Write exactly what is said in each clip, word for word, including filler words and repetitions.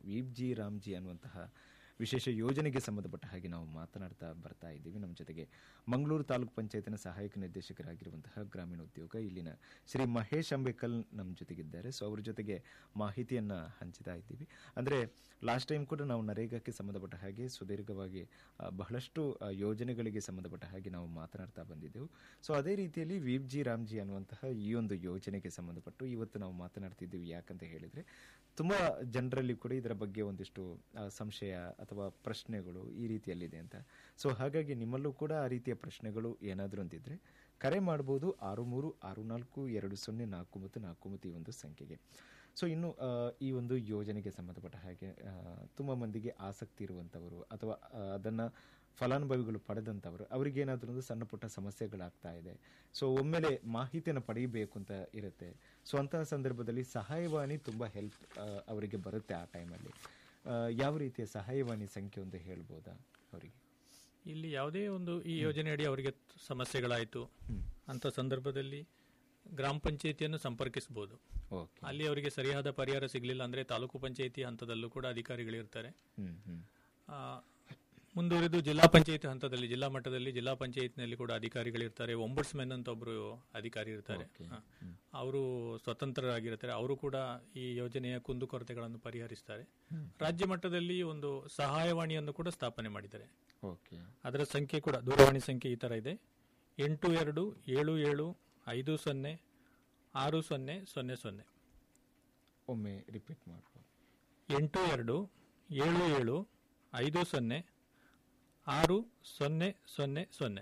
Weep G Ramji ಅನ್ನುವಂತಹ ವಿಶೇಷ ಯೋಜನೆಗೆ ಸಂಬಂಧಪಟ್ಟ ಹಾಗೆ ನಾವು ಮಾತನಾಡ್ತಾ ಬರ್ತಾ ಇದ್ದೀವಿ. ನಮ್ಮ ಜೊತೆಗೆ ಮಂಗಳೂರು ತಾಲೂಕು ಪಂಚಾಯತಿನ ಸಹಾಯಕ ನಿರ್ದೇಶಕರಾಗಿರುವಂತಹ ಗ್ರಾಮೀಣ ಉದ್ಯೋಗ ಇಲ್ಲಿನ ಶ್ರೀ ಮಹೇಶ್ ಅಂಬೇಕಲ್ ನಮ್ಮ ಜೊತೆಗಿದ್ದಾರೆ. ಸೊ ಅವ್ರ ಜೊತೆಗೆ ಮಾಹಿತಿಯನ್ನ ಹಂಚ್ತಾ ಇದ್ದೀವಿ. ಅಂದ್ರೆ ಲಾಸ್ಟ್ ಟೈಮ್ ಕೂಡ ನಾವು ನರೇಗಾಕ್ಕೆ ಸಂಬಂಧಪಟ್ಟ ಹಾಗೆ ಸುದೀರ್ಘವಾಗಿ ಬಹಳಷ್ಟು ಯೋಜನೆಗಳಿಗೆ ಸಂಬಂಧಪಟ್ಟ ಹಾಗೆ ನಾವು ಮಾತನಾಡ್ತಾ ಬಂದಿದ್ದೆವು. ಸೊ ಅದೇ ರೀತಿಯಲ್ಲಿ ವೀಪ್ ಜಿ ರಾಮ್ಜಿ ಅನ್ನುವಂತಹ ಈ ಒಂದು ಯೋಜನೆಗೆ ಸಂಬಂಧಪಟ್ಟು ಇವತ್ತು ನಾವು ಮಾತನಾಡ್ತಿದ್ದೀವಿ. ಯಾಕಂತ ಹೇಳಿದ್ರೆ ತುಂಬಾ ಜನರಲ್ಲಿ ಕೂಡ ಇದರ ಬಗ್ಗೆ ಒಂದಿಷ್ಟು ಸಂಶಯ ಅಥವಾ ಪ್ರಶ್ನೆಗಳು ಈ ರೀತಿಯಲ್ಲಿದೆ ಅಂತ. ಸೊ ಹಾಗಾಗಿ ನಿಮ್ಮಲ್ಲೂ ಕೂಡ ಆ ರೀತಿಯ ಪ್ರಶ್ನೆಗಳು ಏನಾದರೂ ಅಂತಿದ್ರೆ ಕರೆ ಮಾಡಬಹುದು ಆರು ಮೂರು ಆರು ನಾಲ್ಕು ಎರಡು ಸೊನ್ನೆ ನಾಲ್ಕು ಮತ್ತು ನಾಲ್ಕು ಮತ್ತು ಈ ಒಂದು ಸಂಖ್ಯೆಗೆ. ಸೊ ಇನ್ನು ಈ ಒಂದು ಯೋಜನೆಗೆ ಸಂಬಂಧಪಟ್ಟ ಹಾಗೆ ತುಂಬ ಮಂದಿಗೆ ಆಸಕ್ತಿ ಇರುವಂಥವರು ಅಥವಾ ಅದನ್ನು ಫಲಾನುಭವಿಗಳು ಪಡೆದಂಥವರು ಅವರಿಗೇನಾದರೂ ಒಂದು ಸಣ್ಣ ಪುಟ್ಟ ಸಮಸ್ಯೆಗಳಾಗ್ತಾ ಇದೆ. ಸೊ ಒಮ್ಮೆಲೆ ಮಾಹಿತಿಯನ್ನು ಪಡೆಯಬೇಕು ಅಂತ ಇರುತ್ತೆ. ಸೊ ಅಂತಹ ಸಂದರ್ಭದಲ್ಲಿ ಸಹಾಯವಾಣಿ ತುಂಬ ಹೆಲ್ಪ್ ಅವರಿಗೆ ಬರುತ್ತೆ. ಆ ಟೈಮಲ್ಲಿ ಯಾವ ರೀತಿಯ ಸಹಾಯವಾಣಿ ಸಂಖ್ಯೆ ಒಂದು ಹೇಳ್ಬೋದಾ ಅವರಿಗೆ? ಇಲ್ಲಿ ಯಾವುದೇ ಒಂದು ಈ ಯೋಜನೆಯಡಿ ಅವರಿಗೆ ಸಮಸ್ಯೆಗಳಾಯಿತು ಅಂತ ಸಂದರ್ಭದಲ್ಲಿ ಗ್ರಾಮ ಪಂಚಾಯಿತಿಯನ್ನು ಸಂಪರ್ಕಿಸಬಹುದು. ಅಲ್ಲಿ ಅವರಿಗೆ ಸರಿಯಾದ ಪರಿಹಾರ ಸಿಗಲಿಲ್ಲ ಅಂದ್ರೆ ತಾಲೂಕು ಪಂಚಾಯಿತಿ ಹಂತದಲ್ಲೂ ಕೂಡ ಅಧಿಕಾರಿಗಳಿರ್ತಾರೆ. ಮುಂದುವರೆದು ಜಿಲ್ಲಾ ಪಂಚಾಯತ್ ಹಂತದಲ್ಲಿ ಜಿಲ್ಲಾ ಮಟ್ಟದಲ್ಲಿ ಜಿಲ್ಲಾ ಪಂಚಾಯತ್ನಲ್ಲಿ ಕೂಡ ಅಧಿಕಾರಿಗಳಿರ್ತಾರೆ. ಒಂಬುಡ್ಸ್ಮನ್ ಅಂತ ಒಬ್ರು ಅಧಿಕಾರಿ ಇರ್ತಾರೆ. ಅವರು ಸ್ವತಂತ್ರರಾಗಿರ್ತಾರೆ. ಅವರು ಕೂಡ ಈ ಯೋಜನೆಯ ಕುಂದುಕೊರತೆಗಳನ್ನು ಪರಿಹರಿಸ್ತಾರೆ. ರಾಜ್ಯ ಮಟ್ಟದಲ್ಲಿ ಒಂದು ಸಹಾಯವಾಣಿಯನ್ನು ಕೂಡ ಸ್ಥಾಪನೆ ಮಾಡಿದ್ದಾರೆ. ಅದರ ಸಂಖ್ಯೆ ಕೂಡ ದೂರವಾಣಿ ಸಂಖ್ಯೆ ಈ ತರ ಇದೆ: ಎಂಟು ಎರಡು ಏಳು ಏಳು ಐದು ಸೊನ್ನೆ ಆರು ಸೊನ್ನೆ ಸೊನ್ನೆ ಸೊನ್ನೆ. ಒಮ್ಮೆ ರಿಪೀಟ್ ಮಾಡ್ಬೋದು. ಎಂಟು ಎರಡು ಏಳು ಏಳು ಐದು ಸೊನ್ನೆ ಆರು ಸೊನ್ನೆ ಸೊನ್ನೆ ಸೊನ್ನೆ.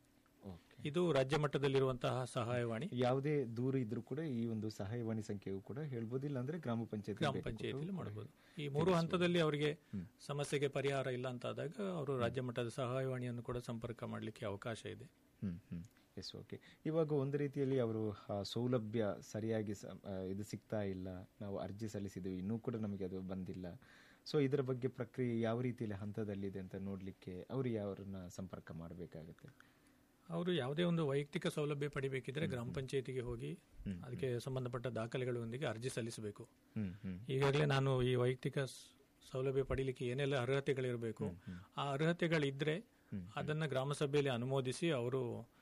ಇದು ರಾಜ್ಯ ಮಟ್ಟದಲ್ಲಿರುವಂತಹ ಸಹಾಯವಾಣಿ. ಯಾವುದೇ ದೂರ ಇದ್ರೂ ಕೂಡ ಈ ಒಂದು ಸಹಾಯವಾಣಿ ಸಂಖ್ಯೆಯು ಕೂಡ ಹೇಳ್ಬೋದಿಲ್ಲ ಅಂದ್ರೆ ಗ್ರಾಮ ಪಂಚಾಯತ್ ಗ್ರಾಮ ಪಂಚಾಯತಿಯಲ್ಲಿ ಮಾಡಬಹುದು. ಈ ಮೂರು ಹಂತದಲ್ಲಿ ಅವರಿಗೆ ಸಮಸ್ಯೆಗೆ ಪರಿಹಾರ ಇಲ್ಲ ಅಂತ ಆದಾಗ ಅವರು ರಾಜ್ಯ ಮಟ್ಟದ ಸಹಾಯವಾಣಿಯನ್ನು ಕೂಡ ಸಂಪರ್ಕ ಮಾಡಲಿಕ್ಕೆ ಅವಕಾಶ ಇದೆ. ಹ್ಮ್ ಹ್ಮ್ ಎಸ್ ಓಕೆ. ಇವಾಗ ಒಂದು ರೀತಿಯಲ್ಲಿ ಅವರು ಸೌಲಭ್ಯ ಸರಿಯಾಗಿ ಇದು ಸಿಗ್ತಾ ಇಲ್ಲ, ನಾವು ಅರ್ಜಿ ಸಲ್ಲಿಸಿದ್ವಿ ಇನ್ನೂ ಕೂಡ ನಮಗೆ ಅದು ಬಂದಿಲ್ಲ. ಸೊ ಇದರ ಬಗ್ಗೆ ಪ್ರಕ್ರಿಯೆ ಯಾವ ರೀತಿಯಲ್ಲಿ ಹಂತದಲ್ಲಿದೆ ಅಂತ ನೋಡ್ಲಿಕ್ಕೆ ಅವರು ಯಾರನ್ನ ಸಂಪರ್ಕ ಮಾಡಬೇಕಾಗುತ್ತೆ? ಅವರು ಯಾವುದೇ ಒಂದು ವೈಯಕ್ತಿಕ ಸೌಲಭ್ಯ ಪಡಿಬೇಕಿದ್ರೆ ಗ್ರಾಮ ಪಂಚಾಯತಿಗೆ ಹೋಗಿ ಅದಕ್ಕೆ ಸಂಬಂಧಪಟ್ಟ ದಾಖಲೆಗಳೊಂದಿಗೆ ಅರ್ಜಿ ಸಲ್ಲಿಸಬೇಕು. ಈಗಾಗಲೇ ನಾನು ಈ ವೈಯಕ್ತಿಕ ಸೌಲಭ್ಯ ಪಡಿಲಿಕ್ಕೆ ಏನೆಲ್ಲ ಅರ್ಹತೆಗಳಿರಬೇಕು ಆ ಅರ್ಹತೆಗಳಿದ್ರೆ ಅದನ್ನ ಗ್ರಾಮ ಸಭೆಯಲ್ಲಿ ಅನುಮೋದಿಸಿ ಅವರು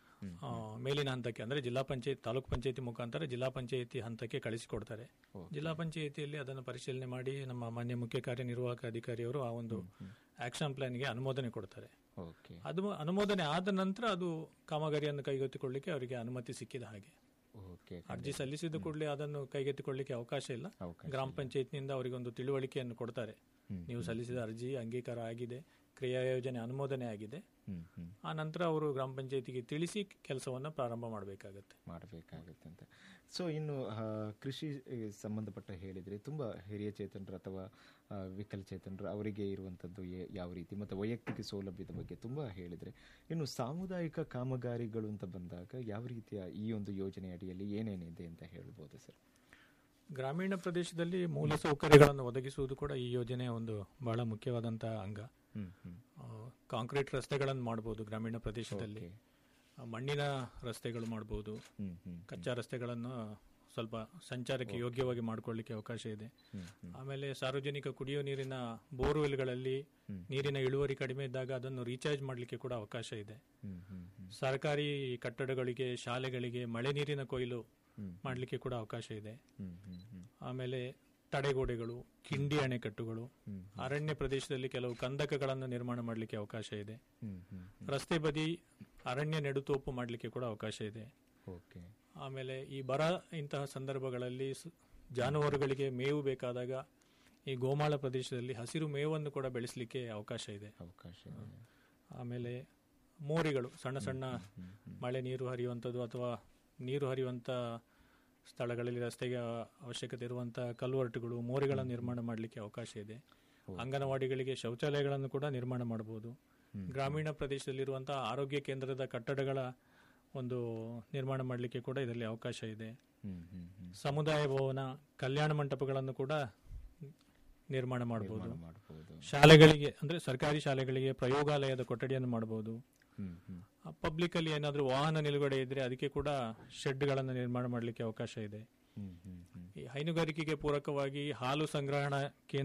ಮೇಲಿನ ಹಂತಕ್ಕೆ ಅಂದ್ರೆ ಜಿಲ್ಲಾ ಪಂಚಾಯತ್ ತಾಲೂಕು ಪಂಚಾಯತಿ ಮುಖಾಂತರ ಜಿಲ್ಲಾ ಪಂಚಾಯತಿ ಹಂತಕ್ಕೆ ಕಳಿಸಿಕೊಡ್ತಾರೆ. ಜಿಲ್ಲಾ ಪಂಚಾಯತಿಯಲ್ಲಿ ಅದನ್ನು ಪರಿಶೀಲನೆ ಮಾಡಿ ನಮ್ಮ ಮಾನ್ಯ ಮುಖ್ಯ ಕಾರ್ಯನಿರ್ವಾಹಕ ಅಧಿಕಾರಿಯವರು ಆ ಒಂದು ಆಕ್ಷನ್ ಪ್ಲಾನ್ಗೆ ಅನುಮೋದನೆ ಕೊಡ್ತಾರೆ. ಅದು ಅನುಮೋದನೆ ಆದ ನಂತರ ಅದು ಕಾಮಗಾರಿಯನ್ನು ಕೈಗೆತ್ತಿಕೊಳ್ಳಿಕ್ಕೆ ಅವರಿಗೆ ಅನುಮತಿ ಸಿಕ್ಕಿದ ಹಾಗೆ. ಅರ್ಜಿ ಸಲ್ಲಿಸಿದ ಕೂಡಲೇ ಅದನ್ನು ಕೈಗೆತ್ತಿಕೊಳ್ಳಿಕ್ಕೆ ಅವಕಾಶ ಇಲ್ಲ. ಗ್ರಾಮ ಪಂಚಾಯತ್ನಿಂದ ಅವರಿಗೆ ಒಂದು ತಿಳುವಳಿಕೆಯನ್ನು ಕೊಡ್ತಾರೆ. ನೀವು ಸಲ್ಲಿಸಿದ ಅರ್ಜಿ ಅಂಗೀಕಾರ ಆಗಿದೆ, ಕ್ರಿಯಾ ಯೋಜನೆ ಅನುಮೋದನೆ ಆಗಿದೆ. ಆ ನಂತರ ಅವರು ಗ್ರಾಮ ಪಂಚಾಯತಿಗೆ ತಿಳಿಸಿ ಕೆಲಸವನ್ನು ಪ್ರಾರಂಭ ಮಾಡಬೇಕಾಗತ್ತೆ ಮಾಡಬೇಕಾಗತ್ತೆ ಅಂತ. ಸೊ ಇನ್ನು ಕೃಷಿ ಸಂಬಂಧಪಟ್ಟ ಹೇಳಿದ್ರೆ ತುಂಬಾ ಹಿರಿಯ ಚೇತನರು ಅಥವಾ ವಿಕಲಚೇತನರು ಅವರಿಗೆ ಇರುವಂತದ್ದು ಯಾವ ರೀತಿ ಮತ್ತು ವೈಯಕ್ತಿಕ ಸೌಲಭ್ಯದ ಬಗ್ಗೆ ತುಂಬಾ ಹೇಳಿದ್ರೆ, ಇನ್ನು ಸಾಮುದಾಯಿಕ ಕಾಮಗಾರಿಗಳು ಅಂತ ಬಂದಾಗ ಯಾವ ರೀತಿಯ ಈ ಒಂದು ಯೋಜನೆ ಅಡಿಯಲ್ಲಿ ಏನೇನಿದೆ ಅಂತ ಹೇಳ್ಬೋದು ಸರ್? ಗ್ರಾಮೀಣ ಪ್ರದೇಶದಲ್ಲಿ ಮೂಲ ಸೌಕರ್ಯಗಳನ್ನು ಒದಗಿಸುವುದು ಕೂಡ ಈ ಯೋಜನೆಯ ಒಂದು ಬಹಳ ಮುಖ್ಯವಾದಂತಹ ಅಂಗ. ಕಾಂಕ್ರೀಟ್ ರಸ್ತೆಗಳನ್ನು ಮಾಡಬಹುದು ಗ್ರಾಮೀಣ ಪ್ರದೇಶದಲ್ಲಿ, ಮಣ್ಣಿನ ರಸ್ತೆಗಳು ಮಾಡಬಹುದು, ಕಚ್ಚಾ ರಸ್ತೆಗಳನ್ನು ಸ್ವಲ್ಪ ಸಂಚಾರಕ್ಕೆ ಯೋಗ್ಯವಾಗಿ ಮಾಡಿಕೊಳ್ಳಿಕ್ಕೆ ಅವಕಾಶ ಇದೆ. ಆಮೇಲೆ ಸಾರ್ವಜನಿಕ ಕುಡಿಯುವ ನೀರಿನ ಬೋರ್ವೆಲ್ಗಳಲ್ಲಿ ನೀರಿನ ಇಳುವರಿ ಕಡಿಮೆ ಇದ್ದಾಗ ಅದನ್ನು ರೀಚಾರ್ಜ್ ಮಾಡಲಿಕ್ಕೆ ಕೂಡ ಅವಕಾಶ ಇದೆ. ಸರ್ಕಾರಿ ಕಟ್ಟಡಗಳಿಗೆ, ಶಾಲೆಗಳಿಗೆ ಮಳೆ ನೀರಿನ ಕೊಯ್ಲು ಮಾಡಲಿಕ್ಕೆ ಕೂಡ ಅವಕಾಶ ಇದೆ. ಆಮೇಲೆ ತಡೆಗೋಡೆಗಳು, ಕಿಂಡಿ ಅಣೆಕಟ್ಟುಗಳು, ಅರಣ್ಯ ಪ್ರದೇಶದಲ್ಲಿ ಕೆಲವು ಕಂದಕಗಳನ್ನು ನಿರ್ಮಾಣ ಮಾಡಲಿಕ್ಕೆ ಅವಕಾಶ ಇದೆ. ರಸ್ತೆ ಬದಿ ಅರಣ್ಯ ನೆಡುತೋಪು ಮಾಡಲಿಕ್ಕೆ ಕೂಡ ಅವಕಾಶ ಇದೆ. ಆಮೇಲೆ ಈ ಬರ ಇಂತಹ ಸಂದರ್ಭಗಳಲ್ಲಿ ಜಾನುವಾರುಗಳಿಗೆ ಮೇವು ಬೇಕಾದಾಗ ಈ ಗೋಮಾಳ ಪ್ರದೇಶದಲ್ಲಿ ಹಸಿರು ಮೇವನ್ನು ಕೂಡ ಬೆಳೆಸಲಿಕ್ಕೆ ಅವಕಾಶ ಇದೆ. ಆಮೇಲೆ ಮೋರಿಗಳು, ಸಣ್ಣ ಸಣ್ಣ ಮಳೆ ನೀರು ಹರಿಯುವಂಥದ್ದು ಅಥವಾ ನೀರು ಹರಿಯುವಂತ ಸ್ಥಳಗಳಲ್ಲಿ ರಸ್ತೆಗೆ ಅವಶ್ಯಕತೆ ಇರುವಂತಹ ಕಲ್ವರ್ಟುಗಳು, ಮೋರಿಗಳನ್ನು ನಿರ್ಮಾಣ ಮಾಡಲಿಕ್ಕೆ ಅವಕಾಶ ಇದೆ. ಅಂಗನವಾಡಿಗಳಿಗೆ ಶೌಚಾಲಯಗಳನ್ನು ಕೂಡ ನಿರ್ಮಾಣ ಮಾಡಬಹುದು. ಗ್ರಾಮೀಣ ಪ್ರದೇಶದಲ್ಲಿರುವಂತಹ ಆರೋಗ್ಯ ಕೇಂದ್ರದ ಕಟ್ಟಡಗಳ ಒಂದು ನಿರ್ಮಾಣ ಮಾಡಲಿಕ್ಕೆ ಕೂಡ ಇದರಲ್ಲಿ ಅವಕಾಶ ಇದೆ. ಸಮುದಾಯ ಭವನ, ಕಲ್ಯಾಣ ಮಂಟಪಗಳನ್ನು ಕೂಡ ನಿರ್ಮಾಣ ಮಾಡಬಹುದು. ಶಾಲೆಗಳಿಗೆ ಅಂದ್ರೆ ಸರ್ಕಾರಿ ಶಾಲೆಗಳಿಗೆ ಪ್ರಯೋಗಾಲಯದ ಕೊಠಡಿಯನ್ನು ಮಾಡಬಹುದು. ಪಬ್ಲಿಕ್ ಅಲ್ಲಿ ಏನಾದ್ರೂ ವಾಹನ ನಿಲುಗಡೆ ಇದ್ರೆ ಅದಕ್ಕೆ ಕೂಡ ಶೆಡ್ ಗಳನ್ನು ನಿರ್ಮಾಣ ಮಾಡಲಿಕ್ಕೆ ಅವಕಾಶ ಇದೆ. ಈ ಹೈನುಗಾರಿಕೆಗೆ ಪೂರಕವಾಗಿ ಹಾಲು ಸಂಗ್ರಹಣಾ ಕೇಂದ್ರ